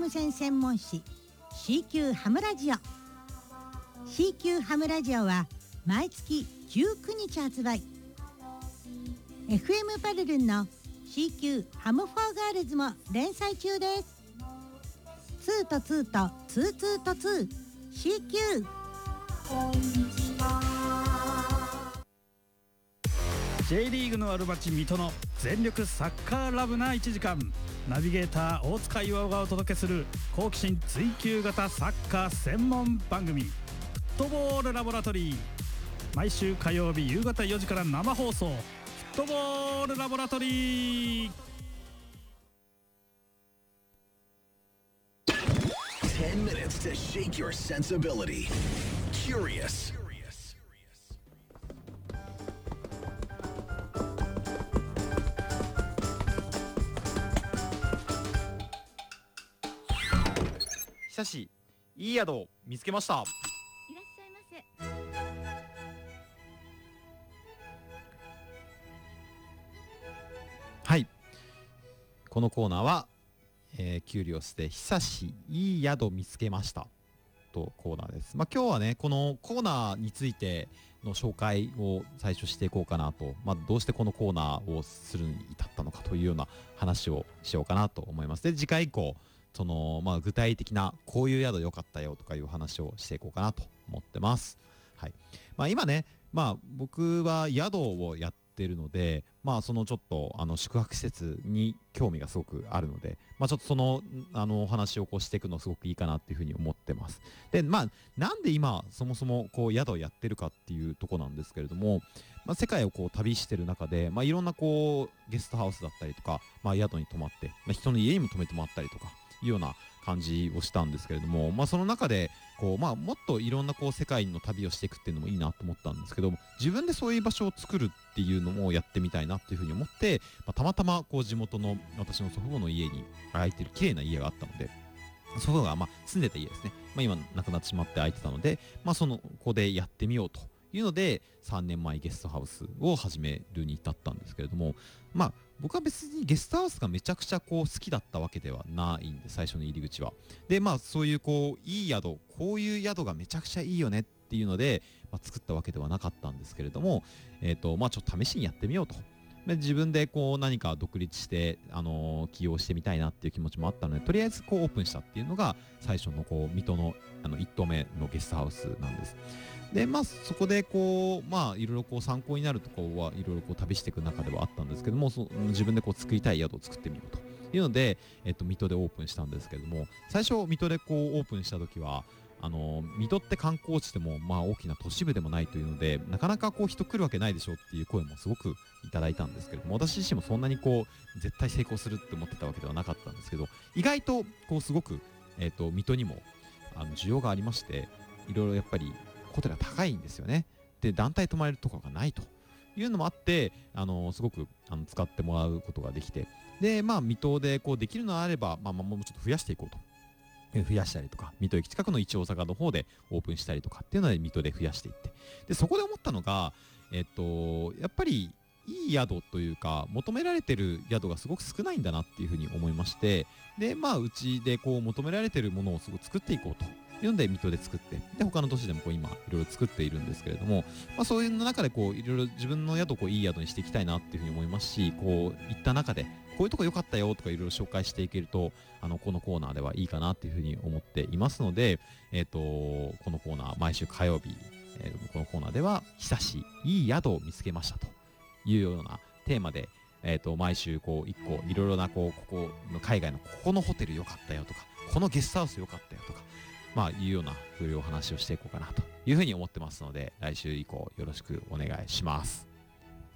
無線専門誌 C 級ハムラジオ。 C 級ハムラジオは毎月19日発売。 FM パルルンの C 級ハムフォーガールズも連載中です。2と2と22と2 C 級。こんにちは。 J リーグのある町水戸の全力サッカーラブな1時間、ナビゲーター大塚岩尾がお届けする好奇心追求型サッカー専門番組、フットボールラボラトリー。毎週火曜日夕方4時から生放送、フットボールラボラトリー。 10 minutes to shake your sensibility. Curious. 久しいい宿を見つけました。 いらっしゃいませ。 はい、このコーナーは、キュリオスで久しいい宿見つけましたとコーナーです。今日はね、このコーナーについての紹介を最初していこうかなと、どうしてこのコーナーをするに至ったのかというような話をしようかなと思います。で、次回以降その具体的なこういう宿良かったよとかいう話をしていこうかなと思ってます。はい。今ね、僕は宿をやってるので、そのちょっと宿泊施設に興味がすごくあるので、ちょっとそのお話をしていくのすごくいいかなっていうふうに思ってます。で、なんで今そもそも宿をやってるかっていうとこなんですけれども、世界を旅してる中で、いろんなゲストハウスだったりとか、宿に泊まって、人の家にも泊めてもらったりとかいうような感じをしたんですけれども、その中でもっといろんな世界の旅をしていくっていうのもいいなと思ったんですけど、自分でそういう場所を作るっていうのもやってみたいなっていうふうに思って、たまたま地元の私の祖父母の家に空いてる綺麗な家があったので、祖父母が住んでた家ですね、今亡くなってしまって空いてたので、ここでやってみようというので3年前ゲストハウスを始めるに至ったんですけれども、僕は別にゲストハウスがめちゃくちゃ好きだったわけではないんで、最初の入り口は。で、そういういい宿、こういう宿がめちゃくちゃいいよねっていうので、作ったわけではなかったんですけれども、ちょっと試しにやってみようと。で、自分で何か独立して、起業してみたいなっていう気持ちもあったので、とりあえずオープンしたっていうのが最初の水戸の1棟目のゲストハウスなんです。で、そこでいろいろ参考になるところはいろいろ旅していく中ではあったんですけども、自分で作りたい宿を作ってみようというので、水戸でオープンしたんですけれども、最初水戸でオープンした時は水戸って観光地でも大きな都市部でもないというので、なかなか人来るわけないでしょっていう声もすごくいただいたんですけれども、私自身もそんなに絶対成功するって思ってたわけではなかったんですけど、意外とすごく水戸にも需要がありまして、いろいろやっぱりホテルが高いんですよね。で、団体泊まれるところがないというのもあって、すごく使ってもらうことができて、で、水戸でできるのであれば、もうちょっと増やしていこうと。増やしたりとか、水戸駅近くの一大阪の方でオープンしたりとかっていうので水戸で増やしていって、で、そこで思ったのが、やっぱりいい宿というか求められてる宿がすごく少ないんだなっていうふうに思いまして、で、うちで求められてるものをすごく作っていこうというので水戸で作って、で、他の都市でも今いろいろ作っているんですけれども、そういう中でいろいろ自分の宿をいい宿にしていきたいなっていうふうに思いますし、行った中でこういうとこ良かったよとかいろいろ紹介していけると、このコーナーではいいかなっていうふうに思っていますので、このコーナー毎週火曜日、このコーナーでは久しいい宿を見つけましたというようなテーマで、毎週一個いろいろなここの海外のここのホテル良かったよとか、このゲストハウス良かったよとか、いうようなお話をしていこうかなというふうに思ってますので、来週以降よろしくお願いします。